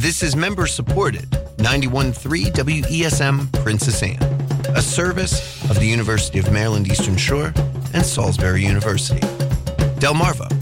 This is member-supported 91.3 WESM Princess Anne, a service of the University of Maryland Eastern Shore and Salisbury University. Delmarva